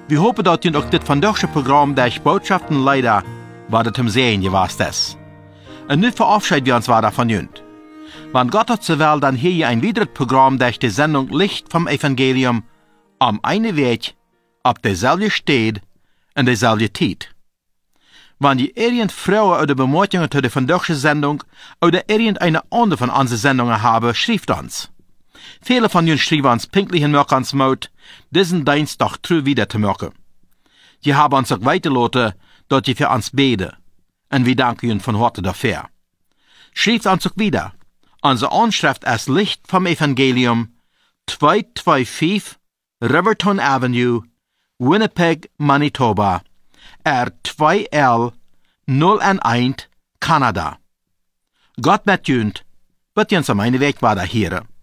Wir hoffen, dass ihr auch das vandaagse Programm der Botschaften leider war das zum Sehen gewesen ist. Und nu verabschieden wir uns weiter von Jünd. Wenn Gott hat so will, dann hier ihr ein weiteres Programm durch die Sendung Licht vom Evangelium am einen Weg, auf derselbe Stelle und derselbe Zeit. Wenn ihr irgend Frauen oder Bemerkungen zu der vandaagse Sendung oder irgendeine andere von unseren Sendungen haben, schreibt uns. Viele von uns schreiben uns pünktlich in Mörkans Mut, diesen Dienstag treu wieder zu machen. Sie haben uns auch weitergelassen, dass sie für uns beten. Und wir danken Ihnen von Harte dafür. Schreibt uns auch wieder. Unsere Anschrift ist Licht vom Evangelium, 225 Riverton Avenue, Winnipeg, Manitoba, R2L 011, Kanada. Gott mit Jünd, wird uns am einen Weg weiter hören.